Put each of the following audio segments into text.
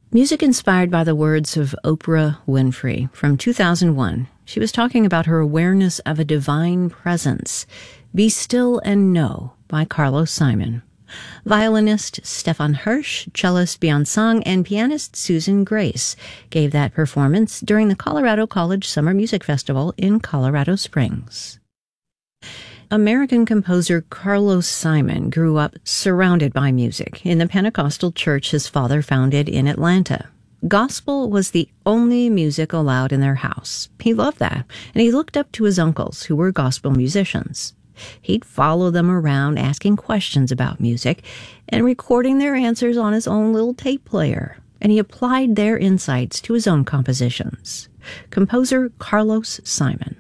Music inspired by the words of Oprah Winfrey from 2001. She was talking about her awareness of a divine presence. Be Still and Know by Carlos Simon. Violinist Stefan Hirsch, cellist Beyond Song, and pianist Susan Grace gave that performance during the Colorado College Summer Music Festival in Colorado Springs. American composer Carlos Simon grew up surrounded by music in the Pentecostal church his father founded in Atlanta. Gospel was the only music allowed in their house. He loved that, and he looked up to his uncles, who were gospel musicians. He'd follow them around asking questions about music and recording their answers on his own little tape player, and he applied their insights to his own compositions. Composer Carlos Simon.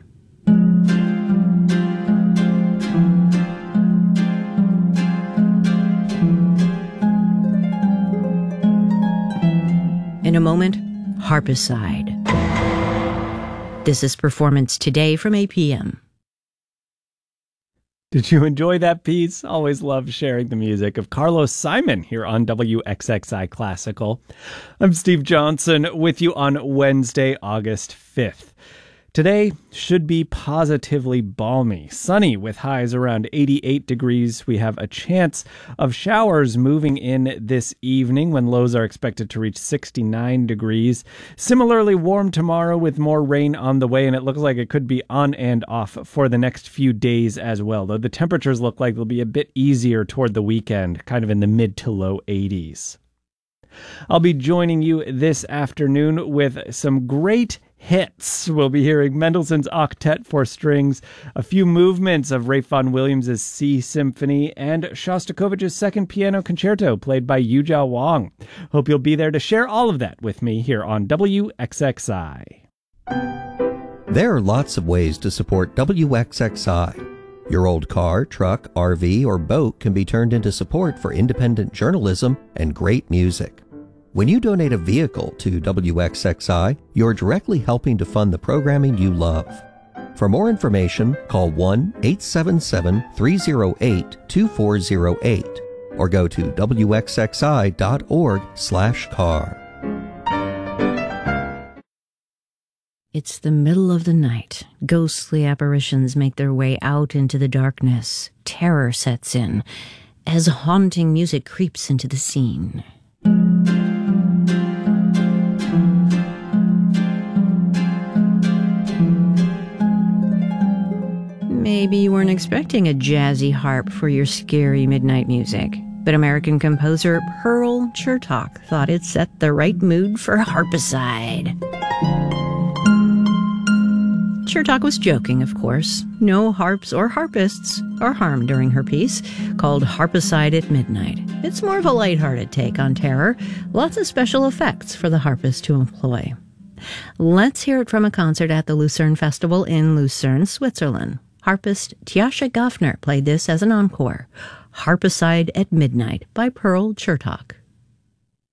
In a moment, Harpicide. This is Performance Today from APM. Did you enjoy that piece? Always love sharing the music of Carlos Simon here on WXXI Classical. I'm Steve Johnson with you on Wednesday, August 5th. Today should be positively balmy, sunny with highs around 88 degrees. We have a chance of showers moving in this evening when lows are expected to reach 69 degrees. Similarly warm tomorrow with more rain on the way, and it looks like it could be on and off for the next few days as well, though the temperatures look like they'll be a bit easier toward the weekend, kind of in the mid to low 80s. I'll be joining you this afternoon with some great hits. We'll be hearing Mendelssohn's Octet for Strings, a few movements of Ralph Vaughan Williams' C Symphony, and Shostakovich's Second Piano Concerto, played by Yuzhao Wang. Hope you'll be there to share all of that with me here on WXXI. There are lots of ways to support WXXI. Your old car, truck, RV, or boat can be turned into support for independent journalism and great music. When you donate a vehicle to WXXI, you're directly helping to fund the programming you love. For more information, call 1-877-308-2408 or go to wxxi.org/car. It's the middle of the night. Ghostly apparitions make their way out into the darkness. Terror sets in as haunting music creeps into the scene. Maybe you weren't expecting a jazzy harp for your scary midnight music, but American composer Pearl Chertok thought it set the right mood for Harpicide. Chertok was joking, of course. No harps or harpists are harmed during her piece, called Harpicide at Midnight. It's more of a lighthearted take on terror. Lots of special effects for the harpist to employ. Let's hear it from a concert at the Lucerne Festival in Lucerne, Switzerland. Harpist Tjascha Gaffner played this as an encore. Harpicide at Midnight by Pearl Chertok.